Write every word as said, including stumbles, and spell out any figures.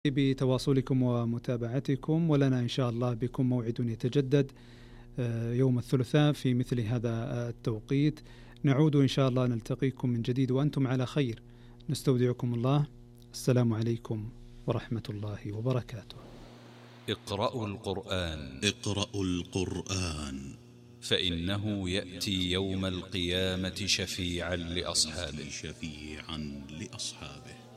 بتواصلكم ومتابعتكم، ولنا إن شاء الله بكم موعد يتجدد يوم الثلاثاء في مثل هذا التوقيت. نعود إن شاء الله نلتقيكم من جديد وأنتم على خير. نستودعكم الله. السلام عليكم ورحمة الله وبركاته. اقرأوا القرآن اقرأوا القرآن فإنه يأتي يوم القيامة شفيعا لأصحابه شفيعا لأصحابه